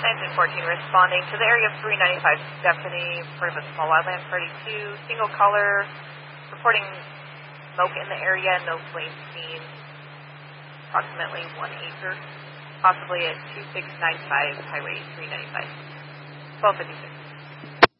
1914 responding to the area of 395 Stephanie, part of a small wildland party 2, single caller, reporting smoke in the area, no flames seen, approximately 1 acre, possibly at 2695 Highway 395, 1256.